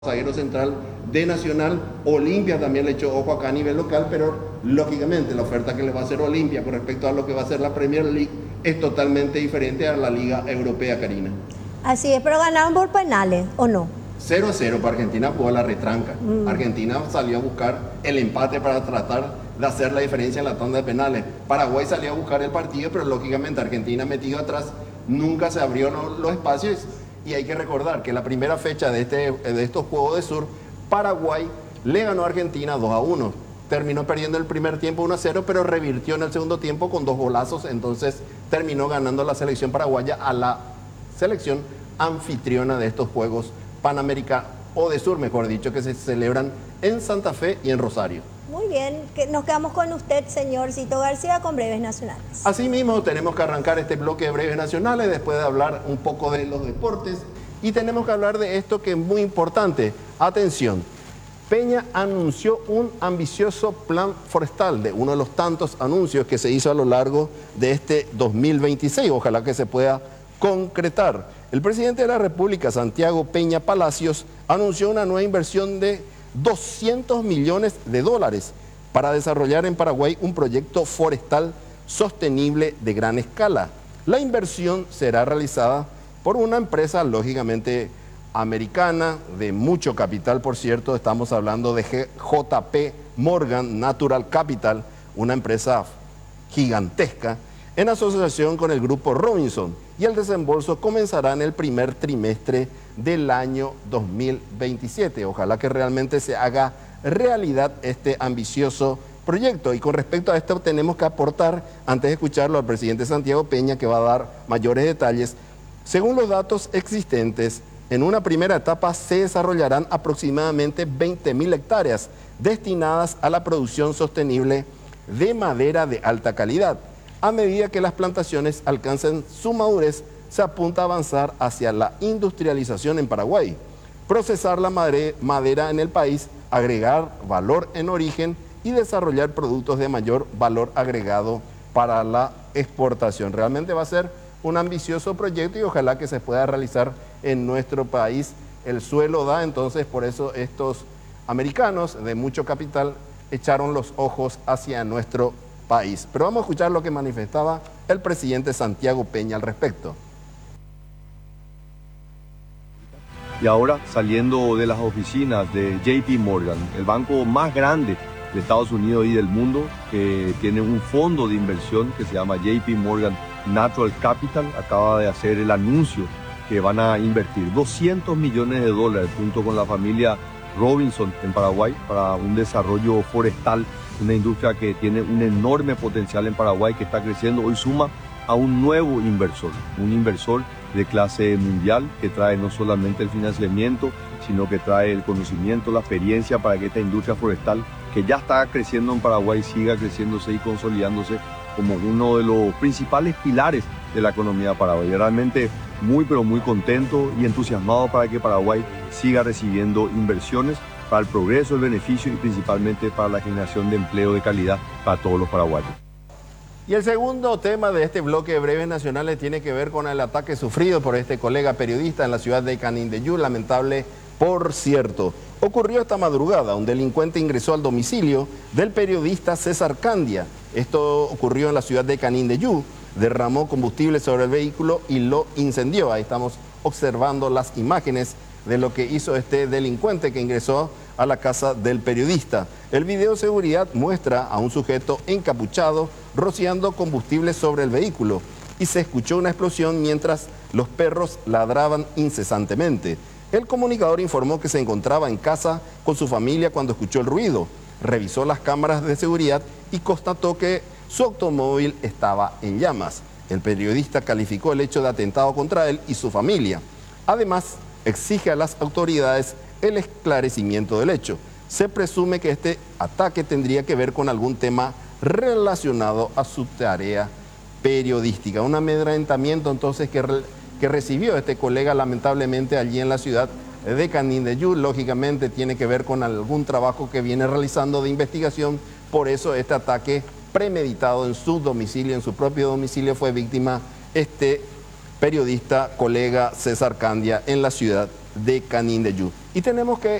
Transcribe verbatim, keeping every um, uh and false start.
zaguero central de Nacional. Olimpia también le echó ojo acá a nivel local, pero lógicamente la oferta que le va a hacer Olimpia con respecto a lo que va a ser la Premier League es totalmente diferente a la Liga Europea, Karina. Así es, pero ganaron por penales, ¿o no? cero a cero para Argentina, jugó la retranca. Mm. Argentina salió a buscar el empate para tratar de hacer la diferencia en la tanda de penales. Paraguay salió a buscar el partido, pero lógicamente Argentina metido atrás, nunca se abrió los espacios. Y hay que recordar que la primera fecha de, este, de estos Juegos de Sur, Paraguay le ganó a Argentina dos a uno. Terminó perdiendo el primer tiempo uno a cero, pero revirtió en el segundo tiempo con dos golazos. Entonces terminó ganando la selección paraguaya a la selección anfitriona de estos Juegos Panamericanos, o de Sur, mejor dicho, que se celebran en Santa Fe y en Rosario. Muy bien, nos quedamos con usted, señor Cito García, con Breves Nacionales. Asimismo, tenemos que arrancar este bloque de Breves Nacionales después de hablar un poco de los deportes. Y tenemos que hablar de esto que es muy importante. Atención, Peña anunció un ambicioso plan forestal, de uno de los tantos anuncios que se hizo a lo largo de este dos mil veintiséis. Ojalá que se pueda concretar. El presidente de la República, Santiago Peña Palacios, anunció una nueva inversión de doscientos millones de dólares para desarrollar en Paraguay un proyecto forestal sostenible de gran escala. La inversión será realizada por una empresa lógicamente americana, de mucho capital, por cierto. Estamos hablando de J P Morgan Natural Capital, una empresa gigantesca, en asociación con el grupo Robinson, y el desembolso comenzará en el primer trimestre del año dos mil veintisiete. Ojalá que realmente se haga realidad este ambicioso proyecto. Y con respecto a esto tenemos que aportar, antes de escucharlo al presidente Santiago Peña, que va a dar mayores detalles. Según los datos existentes, en una primera etapa se desarrollarán aproximadamente veinte mil hectáreas destinadas a la producción sostenible de madera de alta calidad. A medida que las plantaciones alcancen su madurez, se apunta a avanzar hacia la industrialización en Paraguay, procesar la madera en el país, agregar valor en origen y desarrollar productos de mayor valor agregado para la exportación. Realmente va a ser un ambicioso proyecto y ojalá que se pueda realizar en nuestro país. El suelo da, entonces por eso estos americanos de mucho capital echaron los ojos hacia nuestro país. Pero vamos a escuchar lo que manifestaba el presidente Santiago Peña al respecto. Y ahora saliendo de las oficinas de J P Morgan, el banco más grande de Estados Unidos y del mundo, que tiene un fondo de inversión que se llama J P Morgan Natural Capital, acaba de hacer el anuncio que van a invertir doscientos millones de dólares junto con la familia Robinson en Paraguay para un desarrollo forestal, una industria que tiene un enorme potencial en Paraguay, que está creciendo. Hoy suma a un nuevo inversor, un inversor de clase mundial que trae no solamente el financiamiento, sino que trae el conocimiento, la experiencia para que esta industria forestal, que ya está creciendo en Paraguay, siga creciéndose y consolidándose como uno de los principales pilares de la economía paraguaya. Realmente muy pero muy contento y entusiasmado para que Paraguay siga recibiendo inversiones para el progreso, el beneficio y principalmente para la generación de empleo de calidad para todos los paraguayos. Y el segundo tema de este bloque de Breves Nacionales tiene que ver con el ataque sufrido por este colega periodista en la ciudad de Canindeyú. Lamentable, por cierto. Ocurrió esta madrugada, un delincuente ingresó al domicilio del periodista César Candia. Esto ocurrió en la ciudad de Canindeyú, derramó combustible sobre el vehículo y lo incendió. Ahí estamos observando las imágenes de lo que hizo este delincuente que ingresó a la casa del periodista. El video de seguridad muestra a un sujeto encapuchado rociando combustible sobre el vehículo y se escuchó una explosión mientras los perros ladraban incesantemente. El comunicador informó que se encontraba en casa con su familia cuando escuchó el ruido. Revisó las cámaras de seguridad y constató que su automóvil estaba en llamas. El periodista calificó el hecho de atentado contra él y su familia. Además, exige a las autoridades el esclarecimiento del hecho. Se presume que este ataque tendría que ver con algún tema relacionado a su tarea periodística. Un amedrentamiento entonces que, re, que recibió este colega lamentablemente allí en la ciudad de Canindeyú. Lógicamente tiene que ver con algún trabajo que viene realizando de investigación. Por eso este ataque premeditado en su domicilio, en su propio domicilio, fue víctima este periodista, colega César Candia en la ciudad de Canindeyú. Y tenemos que